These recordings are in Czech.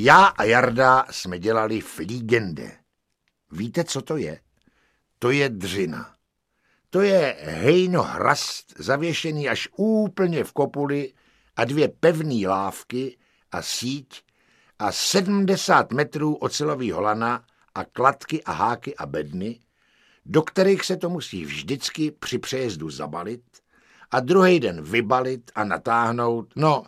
Já a Jarda jsme dělali Fliegende. Víte, co to je? To je dřina. To je hejnohrast zavěšený až úplně v kopuli a 2 pevný lávky a síť a 70 metrů ocelového lana a kladky a háky a bedny, do kterých se to musí vždycky při přejezdu zabalit a druhý den vybalit a natáhnout. No,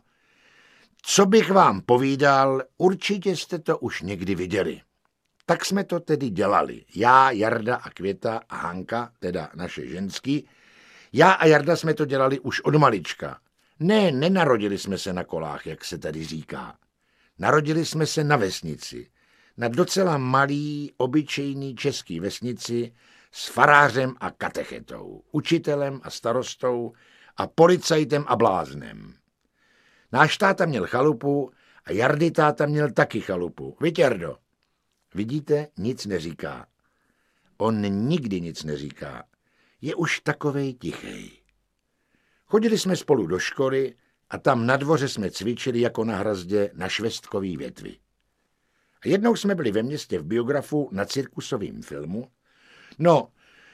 co bych vám povídal, určitě jste to už někdy viděli. Tak jsme to tedy dělali. Já, Jarda a Květa a Hanka, teda naše ženský. Já a Jarda jsme to dělali už od malička. Ne, nenarodili jsme se na kolách, jak se tady říká. Narodili jsme se na vesnici. Na docela malý, obyčejný český vesnici s farářem a katechetou, učitelem a starostou a policajtem a bláznem. Náš táta měl chalupu a Jardy táta měl taky chalupu. Viď, Jardo? Vidíte, nic neříká. On nikdy nic neříká. Je už takovej tichej. Chodili jsme spolu do školy a tam na dvoře jsme cvičili jako na hrazdě na švestkový větvi. A jednou jsme byli ve městě v biografu na cirkusovém filmu. No,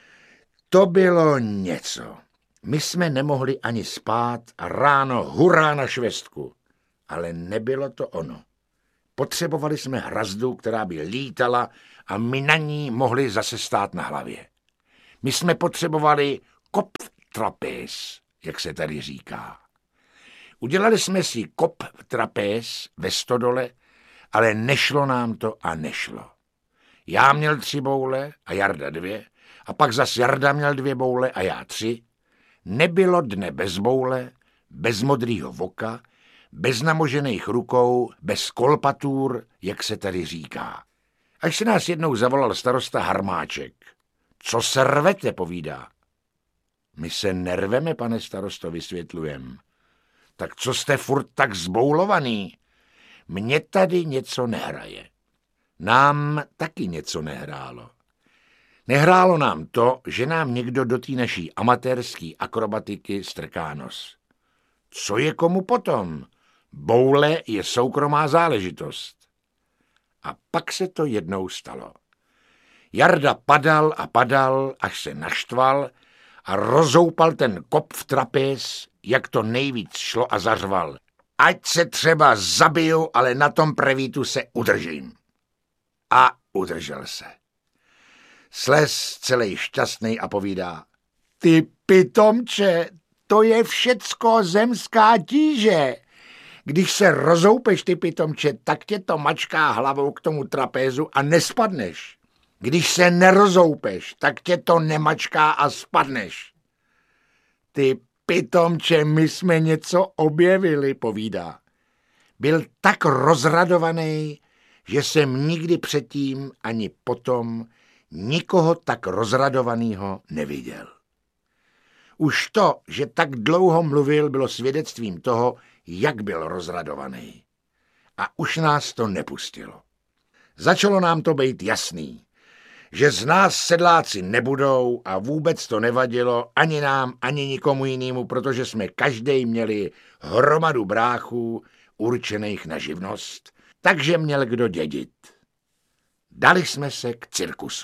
to bylo něco. My jsme nemohli ani spát a ráno hurá na švestku. Ale nebylo to ono. Potřebovali jsme hrazdu, která by lítala a my na ní mohli zase stát na hlavě. My jsme potřebovali kopftrapéz, jak se tady říká. Udělali jsme si kopftrapéz ve stodole, ale nešlo nám to a nešlo. Já měl 3 boule a Jarda 2, a pak zas Jarda měl 2 boule a já 3. Nebylo dne bez boule, bez modrýho voka, bez namožených rukou, bez kolpatur, jak se tady říká. Až se nás jednou zavolal starosta Harmáček. Co se rvete, povídá. My se nerveme, pane starosto, vysvětlujem. Tak co jste furt tak zboulovaný? Mně tady něco nehraje. Nám taky něco nehrálo. Nehrálo nám to, že nám někdo do té naší amatérský akrobatiky strká nos. Co je komu potom? Boule je soukromá záležitost. A pak se to jednou stalo. Jarda padal a padal, až se naštval a rozoupal ten kopftrapéz, jak to nejvíc šlo a zařval. Ať se třeba zabiju, ale na tom prevítu se udržím. A udržel se. Slez celej šťastnej a povídá. Ty pitomče, to je všecko zemská tíže. Když se rozoupeš, ty pitomče, tak tě to mačká hlavou k tomu trapézu a nespadneš. Když se nerozoupeš, tak tě to nemačká a spadneš. Ty pitomče, my jsme něco objevili, povídá. Byl tak rozradovaný, že jsem nikdy předtím ani potom nikoho tak rozradovanýho neviděl. Už to, že tak dlouho mluvil, bylo svědectvím toho, jak byl rozradovaný. A už nás to nepustilo. Začalo nám to být jasný, že z nás sedláci nebudou a vůbec to nevadilo ani nám, ani nikomu jinému, protože jsme každej měli hromadu bráchů určených na živnost, takže měl kdo dědit. Dali jsme se k cirkusu.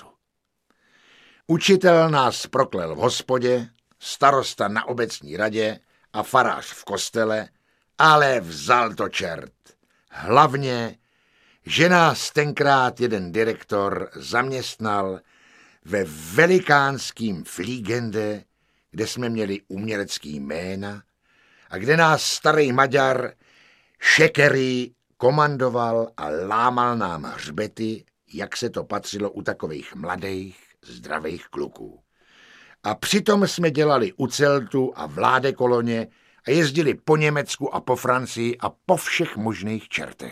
Učitel nás proklel v hospodě, starosta na obecní radě a farář v kostele, ale vzal to čert. Hlavně, že nás tenkrát jeden direktor zaměstnal ve velikánským Fliegende, kde jsme měli umělecký jména a kde nás starý Maďar Šekery komandoval a lámal nám hřbety, jak se to patřilo u takových mladých, zdravých kluků. A přitom jsme dělali u Celtu a vláde koloně a jezdili po Německu a po Francii a po všech možných čertech.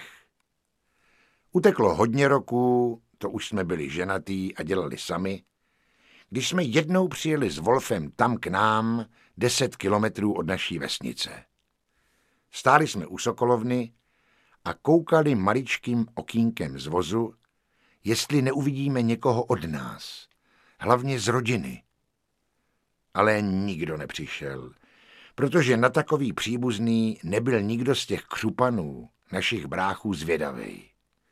Uteklo hodně roků, to už jsme byli ženatý a dělali sami, když jsme jednou přijeli s Wolfem tam k nám 10 kilometrů od naší vesnice. Stáli jsme u Sokolovny a koukali maličkým okýnkem z vozu, jestli neuvidíme někoho od nás, hlavně z rodiny. Ale nikdo nepřišel, protože na takový příbuzný nebyl nikdo z těch křupanů, našich bráchů, zvědavej.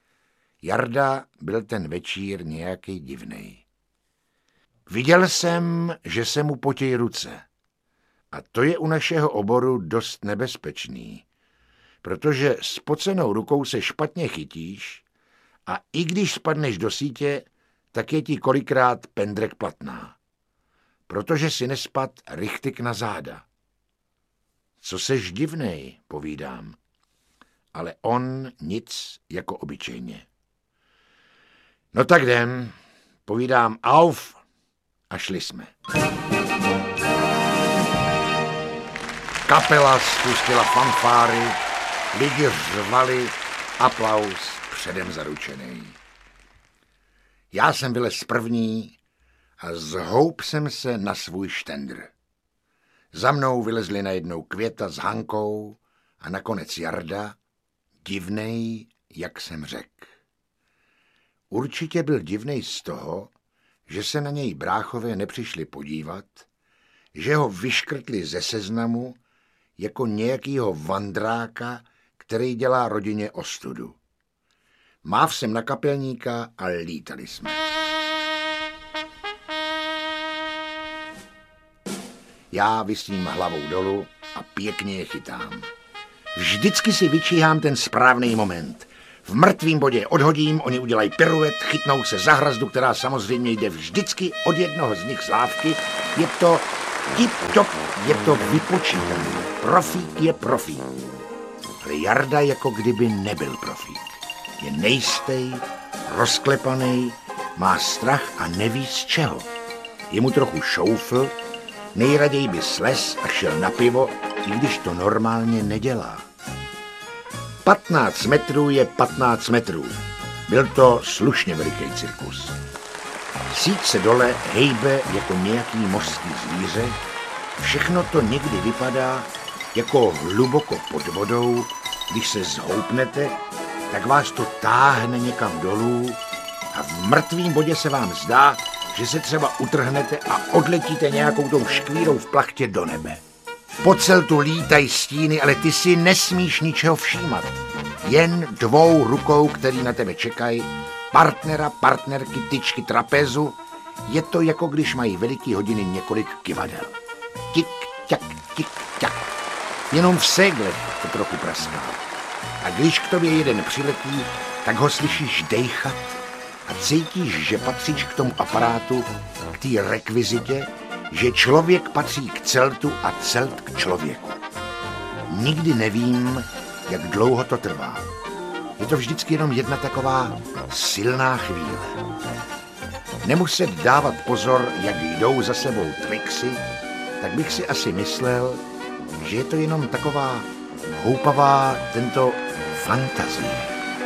Jarda byl ten večír nějaký divnej. Viděl jsem, že se mu potějí ruce. A to je u našeho oboru dost nebezpečný, protože s pocenou rukou se špatně chytíš a i když spadneš do sítě, tak je ti kolikrát pendrek platná, protože si nespad rychtyk na záda. Co seš divnej, povídám, ale on nic jako obyčejně. No tak jdem, povídám auf a šli jsme. Kapela spustila fanfáry, lidi řvali, aplaus předem zaručený. Já jsem vylez první a zhoup jsem se na svůj štendr. Za mnou vylezli najednou Květa s Hankou a nakonec Jarda, divnej, jak jsem řekl. Určitě byl divnej z toho, že se na něj bráchové nepřišli podívat, že ho vyškrtli ze seznamu jako nějakýho vandráka, který dělá rodině ostudu. Máv jsem na kapelníka a lítali jsme. Já visím hlavou dolů a pěkně je chytám. Vždycky si vyčíhám ten správný moment. V mrtvým bodě odhodím, oni udělají piruet, chytnou se za hrazdu, která samozřejmě jde vždycky od jednoho z nich z lávky. Je to tip-top, je to vypočítané. Profík je profík. Ale Jarda jako kdyby nebyl profík. Je nejistý, rozklepaný, má strach a neví z čeho. Je mu trochu šoufl, nejraději by slez a šel na pivo, i když to normálně nedělá. 15 metrů je 15 metrů. Byl to slušně veliký cirkus. Síť se dole hejbe jako nějaký mořský zvíře. Všechno to někdy vypadá jako hluboko pod vodou. Když se zhoupnete, tak vás to táhne někam dolů a v mrtvým bodě se vám zdá, že se třeba utrhnete a odletíte nějakou tou škvírou v plachtě do nebe. Po celtu lítají stíny, ale ty si nesmíš ničeho všímat. Jen dvou rukou, který na tebe čekají, partnera, partnerky, tyčky, trapezu. Je to jako když mají veliký hodiny několik kivadel. Tik, tak, tik, tak. Jenom v séglech to trochu praská. A když k tobě jeden přiletí, tak ho slyšíš dejchat a cítíš, že patříš k tomu aparátu, k té rekvizitě, že člověk patří k celtu a celt k člověku. Nikdy nevím, jak dlouho to trvá. Je to vždycky jenom jedna taková silná chvíle. Nemuset dávat pozor, jak jdou za sebou trixy, tak bych si asi myslel, že je to jenom taková houpavá tento fantazie.